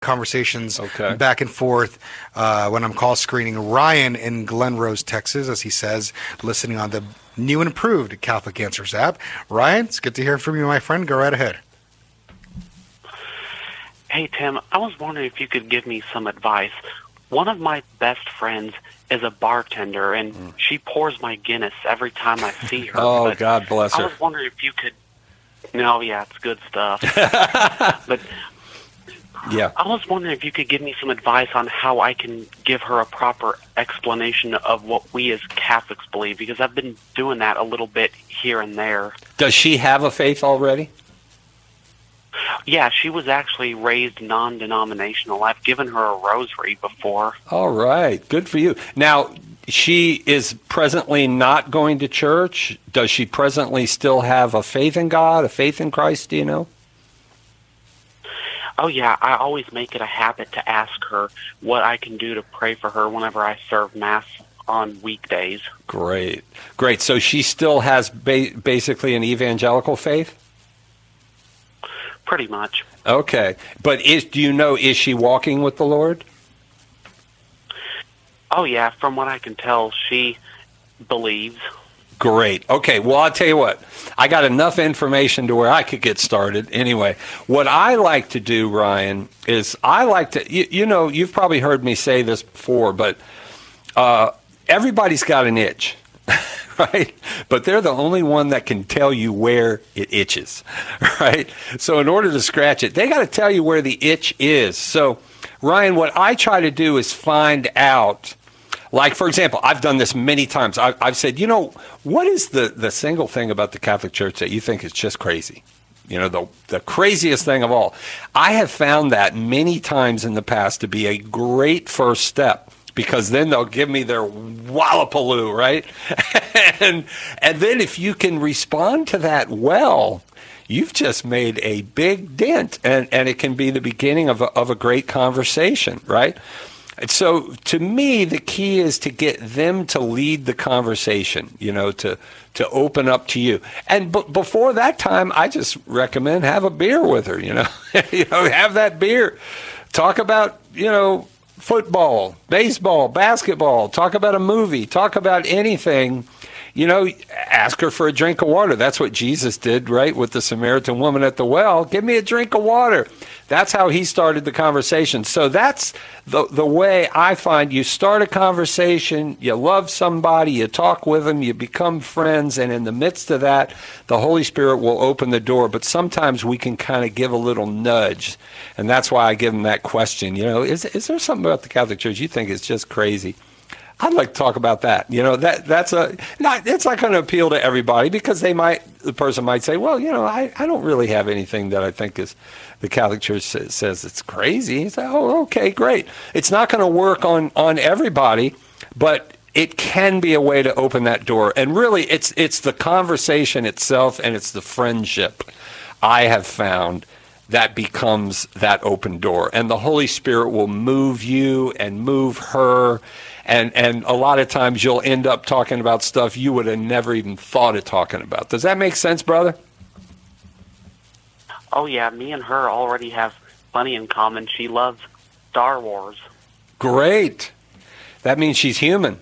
conversations back and forth when I'm call screening Ryan in Glen Rose, Texas, as he says, listening on the new and improved Catholic Answers app. Ryan, it's good to hear from you, my friend. Go right ahead. Hey, Tim, I was wondering if you could give me some advice. One of my best friends is a bartender, and she pours my Guinness every time I see her. Oh, God bless her. I was wondering if you could... No, yeah, it's good stuff. But yeah, I was wondering if you could give me some advice on how I can give her a proper explanation of what we as Catholics believe, because I've been doing that a little bit here and there. Does she have a faith already? Yeah, she was actually raised non-denominational. I've given her a rosary before. All right, good for you. Now, she is presently not going to church. Does she presently still have a faith in God, a faith in Christ, do you know? Oh, yeah, I always make it a habit to ask her what I can do to pray for her whenever I serve Mass on weekdays. Great. So she still has basically an evangelical faith? Pretty much. Okay. But do you know, is she walking with the Lord? Oh, yeah, from what I can tell, she believes. Great. Okay, well, I'll tell you what. I got enough information to where I could get started. Anyway, what I like to do, Ryan, is I like to, you know, you've probably heard me say this before, but everybody's got an itch, right? But they're the only one that can tell you where it itches, right? So in order to scratch it, they got to tell you where the itch is. So, Ryan, what I try to do is find out. Like, for example, I've done this many times. I've said, you know, what is the single thing about the Catholic Church that you think is just crazy? You know, the craziest thing of all. I have found that many times in the past to be a great first step, because then they'll give me their wallapaloo, right? and then if you can respond to that well, you've just made a big dent, and it can be the beginning of a great conversation, right? So to me, the key is to get them to lead the conversation, you know, to open up to you. And before that time, I just recommend have a beer with her, you know, have that beer. Talk about, you know, football, baseball, basketball, talk about a movie, talk about anything. You know, ask her for a drink of water. That's what Jesus did, right, with the Samaritan woman at the well. Give me a drink of water. That's how he started the conversation. So that's the way I find you start a conversation, you love somebody, you talk with them, you become friends, and in the midst of that, the Holy Spirit will open the door. But sometimes we can kind of give a little nudge, and that's why I give them that question. You know, is there something about the Catholic Church you think is just crazy? I'd like to talk about that. You know, it's not going to appeal to everybody, because the person might say, well, you know, I don't really have anything that I think is the Catholic Church says it's crazy. You say, oh, okay, great. It's not going to work on everybody, but it can be a way to open that door. And really, it's the conversation itself, and it's the friendship I have found that becomes that open door. And the Holy Spirit will move you and move her. And a lot of times you'll end up talking about stuff you would have never even thought of talking about. Does that make sense, brother? Oh, yeah, me and her already have plenty in common. She loves Star Wars. Great. That means she's human.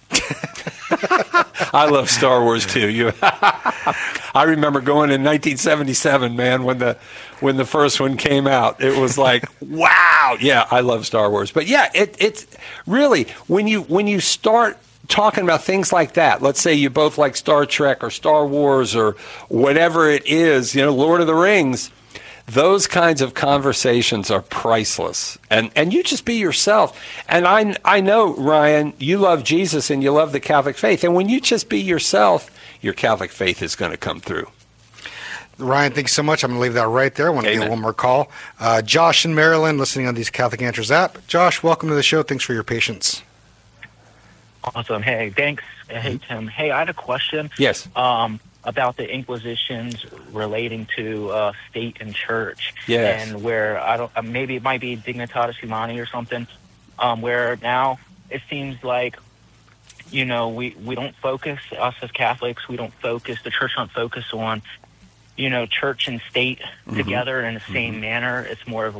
I love Star Wars too. I remember going in 1977, man, when the first one came out. It was like, wow, yeah, I love Star Wars. But yeah, it's really when you start talking about things like that. Let's say you both like Star Trek or Star Wars or whatever it is, you know, Lord of the Rings. Those kinds of conversations are priceless. And you just be yourself. And I know, Ryan, you love Jesus and you love the Catholic faith. And when you just be yourself, your Catholic faith is going to come through. Ryan, thank you so much. I'm going to leave that right there. I want to get one more call. Josh in Maryland, listening on these Catholic Answers app. Josh, welcome to the show. Thanks for your patience. Awesome. Hey, thanks. Hey, Tim. Hey, I had a question. Yes. About the Inquisitions relating to state and church. Yes. And where, maybe it might be Dignitatis Humani or something, where now it seems like, you know, we don't focus, us as Catholics, the church don't focus on, you know, church and state together in the same manner. It's more of like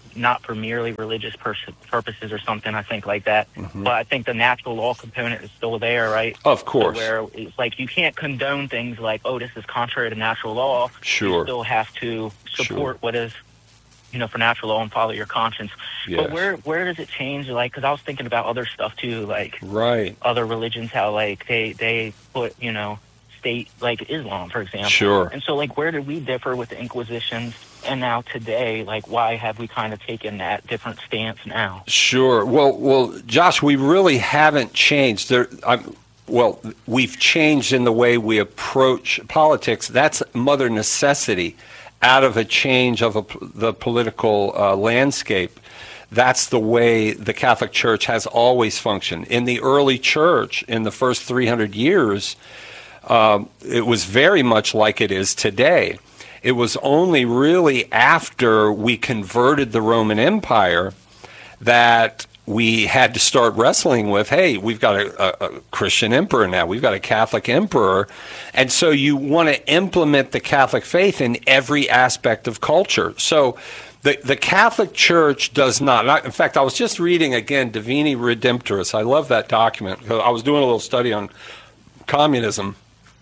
not for merely religious purposes or something, I think, like that. But I think the natural law component is still there, right? Of course. Where it's like you can't condone things like, oh, this is contrary to natural law. Sure. You still have to support what is, for natural law and follow your conscience. Yes. But where does it change? Like, because I was thinking about other stuff too, like other religions, how like they put, state, like Islam, for example. Sure. And so, like, where did we differ with the Inquisitions? And now today, like, why have we kind of taken that different stance now? Sure. Well, Josh, we really haven't changed. We've changed in the way we approach politics. That's mother necessity out of a change of the political landscape. That's the way the Catholic Church has always functioned. In the early church, in the first 300 years, it was very much like it is today. It was only really after we converted the Roman Empire that we had to start wrestling with, hey, we've got a Christian emperor now. We've got a Catholic emperor. And so you want to implement the Catholic faith in every aspect of culture. So the Catholic Church does not. In fact, I was just reading, again, Divini Redemptoris. I love that document. I was doing a little study on communism.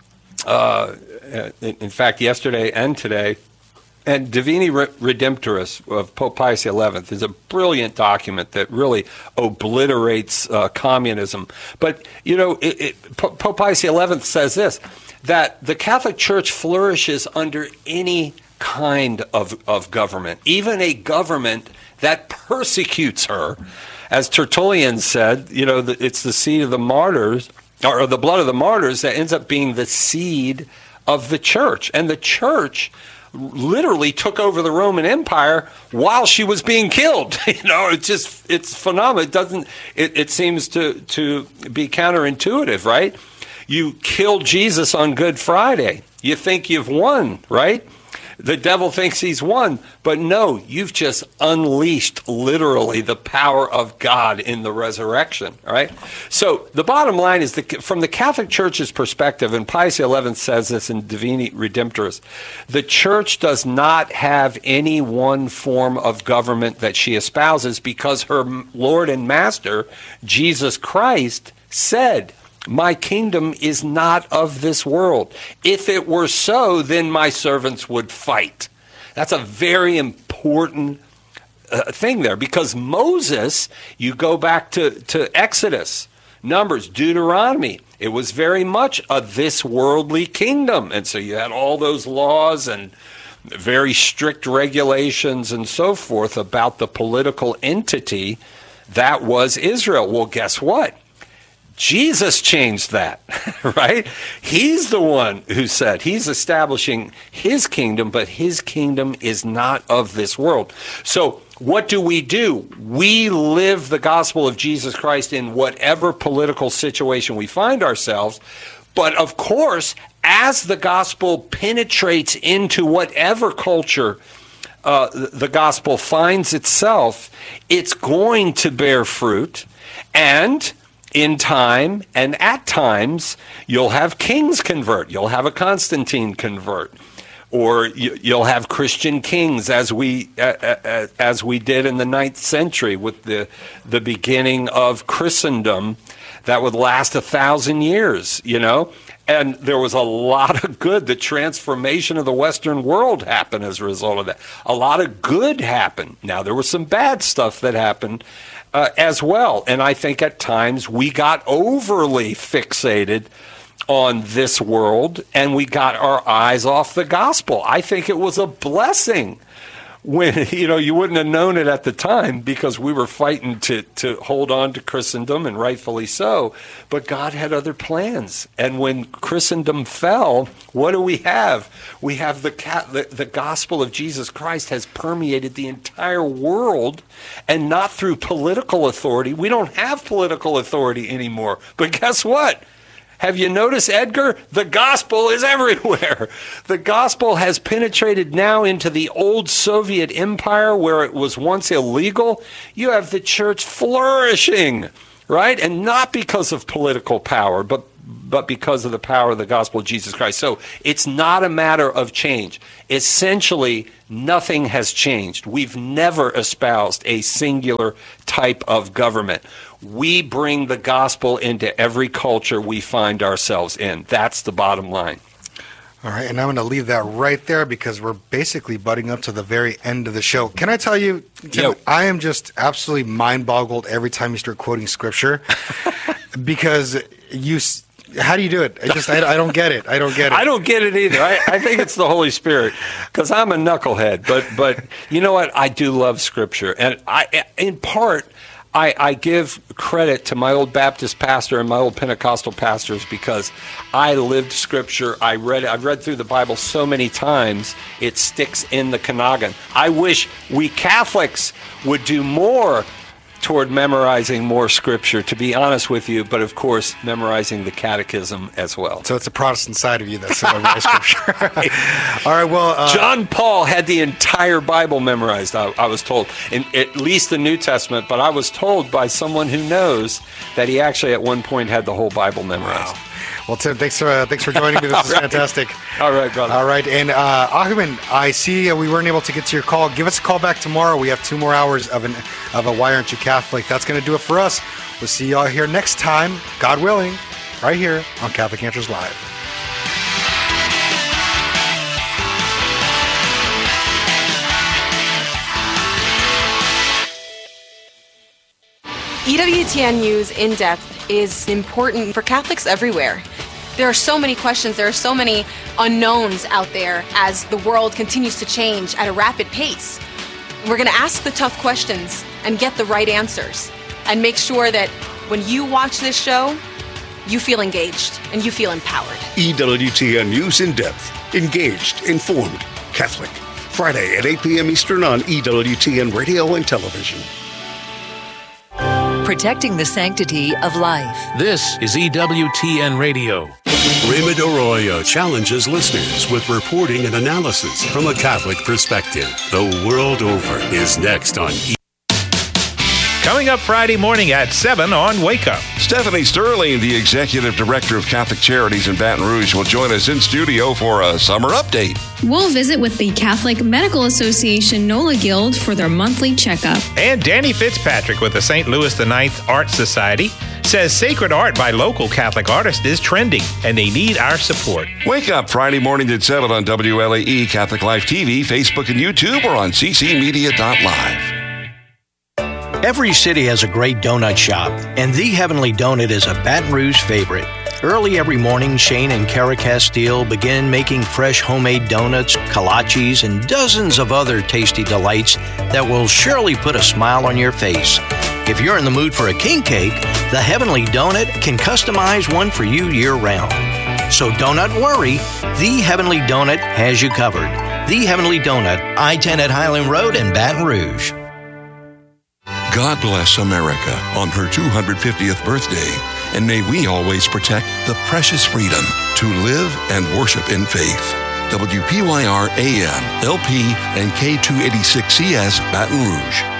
In fact, yesterday and today, and Divini Redemptoris of Pope Pius XI is a brilliant document that really obliterates communism. But, Pope Pius XI says this, that the Catholic Church flourishes under any kind of government, even a government that persecutes her. As Tertullian said, it's the seed of the martyrs, or the blood of the martyrs, that ends up being the seed of the church. And the church literally took over the Roman Empire while she was being killed. It's phenomenal. It seems to be counterintuitive, right? You kill Jesus on Good Friday. You think you've won, right? The devil thinks he's won, but no, you've just unleashed literally the power of God in the resurrection, right? So the bottom line is, from the Catholic Church's perspective, and Pius XI says this in Divini Redemptoris, the Church does not have any one form of government that she espouses, because her Lord and Master, Jesus Christ, said, my kingdom is not of this world. If it were so, then my servants would fight. That's a very important thing there, because Moses, you go back to Exodus, Numbers, Deuteronomy, it was very much a this worldly kingdom. And so you had all those laws and very strict regulations and so forth about the political entity that was Israel. Well, guess what? Jesus changed that, right? He's the one who said he's establishing his kingdom, but his kingdom is not of this world. So what do? We live the gospel of Jesus Christ in whatever political situation we find ourselves. But of course, as the gospel penetrates into whatever culture the gospel finds itself, it's going to bear fruit. And in time, and at times, you'll have kings convert. You'll have a Constantine convert, or you'll have Christian kings, as we did in the 9th century with the beginning of Christendom, that would last 1,000 years. And there was a lot of good. The transformation of the Western world happened as a result of that. A lot of good happened. Now, there was some bad stuff that happened as well. And I think at times we got overly fixated on this world and we got our eyes off the gospel. I think it was a blessing when, you wouldn't have known it at the time, because we were fighting to hold on to Christendom, and rightfully so. But God had other plans. And when Christendom fell, what do we have? We have the gospel of Jesus Christ has permeated the entire world, and not through political authority. We don't have political authority anymore. But guess what? Have you noticed, Edgar? The gospel is everywhere. The gospel has penetrated now into the old Soviet empire where it was once illegal. You have the church flourishing, right? And not because of political power, but but because of the power of the gospel of Jesus Christ. So it's not a matter of change. Essentially, nothing has changed. We've never espoused a singular type of government. We bring the gospel into every culture we find ourselves in. That's the bottom line. All right, and I'm going to leave that right there because we're basically butting up to the very end of the show. Can I tell you, Tim, I am just absolutely mind-boggled every time you start quoting Scripture because how do you do it? I don't get it. I don't get it. I don't get it either. I think it's the Holy Spirit because I'm a knucklehead. But you know what? I do love Scripture. And in part, I give credit to my old Baptist pastor and my old Pentecostal pastors because I lived Scripture. I've read through the Bible so many times, it sticks in the noggin. I wish we Catholics would do more toward memorizing more Scripture, to be honest with you, but of course, memorizing the catechism as well. So it's the Protestant side of you that's memorizing Scripture. All right, well... John Paul had the entire Bible memorized, I was told, in at least the New Testament, but I was told by someone who knows that he actually at one point had the whole Bible memorized. Wow. Well, Tim, thanks for joining me. This is fantastic. All right, brother. All right, and Ahman, I see we weren't able to get to your call. Give us a call back tomorrow. We have 2 more hours of a Why Aren't You Catholic? That's going to do it for us. We'll see you all here next time, God willing, right here on Catholic Answers Live. EWTN News In Depth is important for Catholics everywhere. There are so many questions, there are so many unknowns out there as the world continues to change at a rapid pace. We're going to ask the tough questions and get the right answers and make sure that when you watch this show, you feel engaged and you feel empowered. EWTN News In Depth. Engaged, informed, Catholic. Friday at 8 p.m. Eastern on EWTN Radio and Television. Protecting the sanctity of life. This is EWTN Radio. Raymond Arroyo challenges listeners with reporting and analysis from a Catholic perspective. The world over is next on Coming up Friday morning at 7 on Wake Up. Stephanie Sterling, the Executive Director of Catholic Charities in Baton Rouge, will join us in studio for a summer update. We'll visit with the Catholic Medical Association NOLA Guild for their monthly checkup. And Danny Fitzpatrick with the St. Louis IX Art Society says sacred art by local Catholic artists is trending and they need our support. Wake Up Friday morning at 7 on WLAE, Catholic Life TV, Facebook, and YouTube, or on ccmedia.live. Every city has a great donut shop, and The Heavenly Donut is a Baton Rouge favorite. Early every morning, Shane and Kara Castile begin making fresh homemade donuts, kolaches, and dozens of other tasty delights that will surely put a smile on your face. If you're in the mood for a king cake, The Heavenly Donut can customize one for you year-round. So don't worry, The Heavenly Donut has you covered. The Heavenly Donut, I-10 at Highland Road in Baton Rouge. God bless America on her 250th birthday, and may we always protect the precious freedom to live and worship in faith. WPYR AM, LP, and K286CS Baton Rouge.